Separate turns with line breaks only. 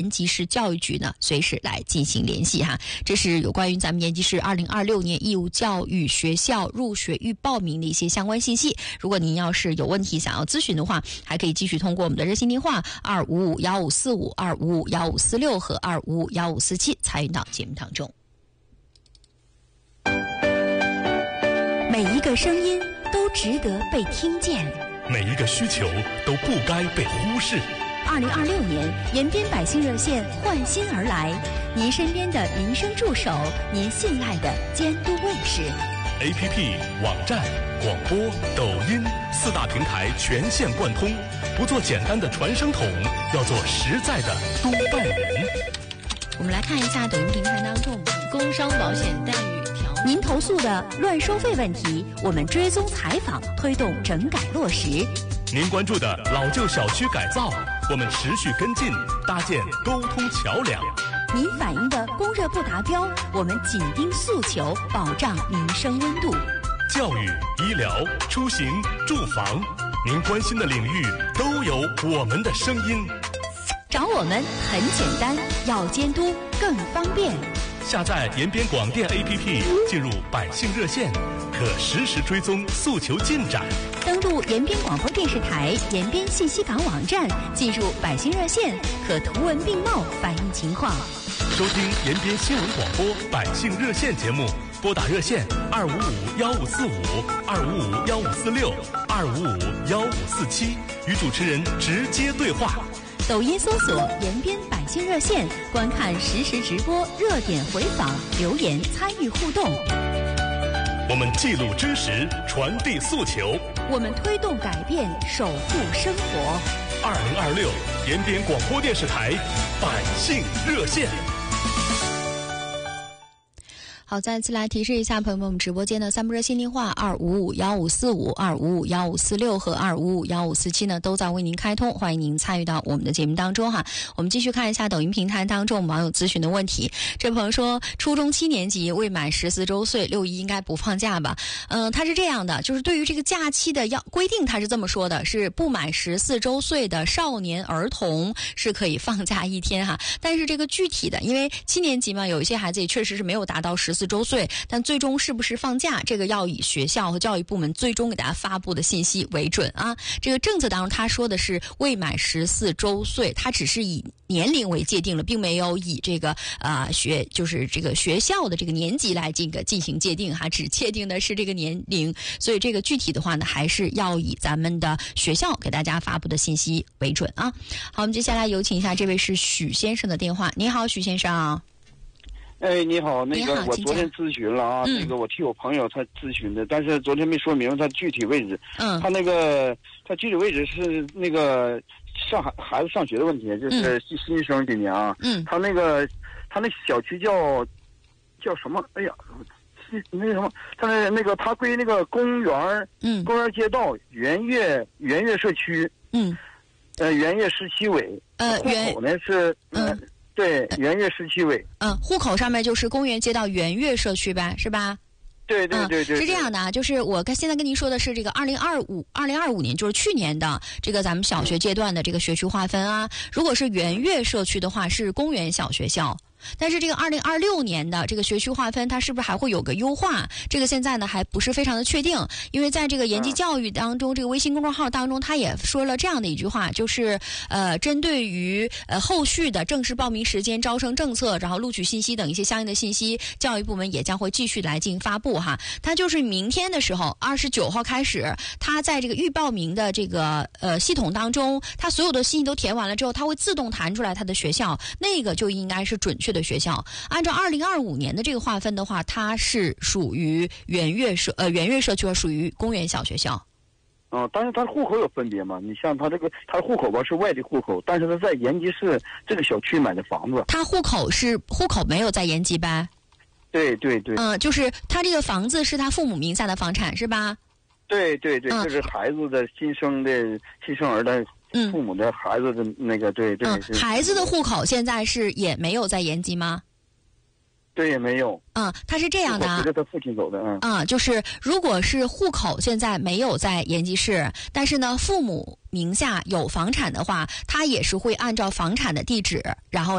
级市教育局呢随时来进行联系哈。这是有关于咱们延吉市2026年义务教育学校入学预报名的一些相关信息。如果您要是有问题想要咨询的话，还可以继续通过我们的热线电话2551545、2551546和2551547参与到节目当中。
每一个声音都值得被听见，
每一个需求都不该被忽视。
2026年，延边百姓热线换新而来，您身边的民生助手，您信赖的监督卫士。
APP、网站、广播、抖音4大平台全线贯通，不做简单的传声筒，要做实在的督办人。
我们来看一下抖音平台当中工伤保险待遇条文。
您投诉的乱收费问题，我们追踪采访，推动整改落实。
您关注的老旧小区改造，我们持续跟进，搭建沟通桥梁。
您反映的供热不达标，我们紧盯诉求，保障民生温度。
教育、医疗、出行、住房，您关心的领域都有我们的声音。
找我们很简单，要监督更方便。
下载延边广电 APP， 进入百姓热线，可实时追踪诉求进展。
登录延边广播电视台延边信息港网站，进入百姓热线，可图文并茂反映情况。
收听延边新闻广播百姓热线节目，拨打热线2551545、2551546、2551547，与主持人直接对话。
抖音搜索延边百姓热线，观看实时直播、热点回访、留言参与互动。
我们记录真实，传递诉求，
我们推动改变，守护生活。
2026延边广播电视台百姓热线。
好，再次来提示一下朋友们，我们直播间的3部热线电话2551545、2551546和2551547呢，都在为您开通，欢迎您参与到我们的节目当中哈。我们继续看一下抖音平台当中网友咨询的问题。这朋友说，初中7年级未满14周岁，6一应该不放假吧？他是这样的，就是对于这个假期的规定，他是这么说的，是不满14周岁的少年儿童是可以放假1天哈。但是这个具体的，因为7年级嘛，有一些孩子也确实是没有达到14周岁，但最终是不是放假，这个要以学校和教育部门最终给大家发布的信息为准啊。这个政策当中他说的是未满14周岁，他只是以年龄为界定了，并没有以这个就是这个学校的这个年级来进行界定哈，只界定的是这个年龄，所以这个具体的话呢，还是要以咱们的学校给大家发布的信息为准啊。好，我们接下来有请一下，这位是许先生的电话。你好，许先生。
哎，你好，那个我昨天咨询了啊，那个我替我朋友他咨询的，但是昨天没说明他具体位置。他具体位置是那个孩子上学的问题，就是新生今年啊。他那小区叫什么？哎呀，那什么，他归那个公园街道圆月社区。圆月17委。户口呢是对，圆月17委。
户口上面就是公园街道圆月社区呗，是吧？
对，
是这样的啊，就是我现在跟您说的是这个2025年，就是去年的这个咱们小学阶段的这个学区划分啊。如果是圆月社区的话，是公园小学校。但是这个2026年的这个学区划分，它是不是还会有个优化？这个现在呢还不是非常的确定，因为在这个延吉教育当中，这个微信公众号当中，他也说了这样的一句话，就是针对于后续的正式报名时间、招生政策，然后录取信息等一些相应的信息，教育部门也将会继续来进行发布哈。它就是明天的时候，29号开始，它在这个预报名的这个系统当中，它所有的信息都填完了之后，它会自动弹出来它的学校，那个就应该是准确的学校。按照2025年的这个划分的话，它是属于圆月社区，属于公园小学校。
但是他户口有分别嘛？你像他他户口吧是外地户口，但是他在延吉市这个小区买的房子。
他户口没有在延吉呗？
对。
就是他这个房子是他父母名下的房产是吧？
对，这是孩子的新生儿的父母的孩子的那个对。
孩子的户口现在是也没有在延吉吗？
对，也没有。
他是这样的啊，
随着他父亲走的。
就是如果是户口现在没有在延吉市，但是呢父母名下有房产的话，他也是会按照房产的地址，然后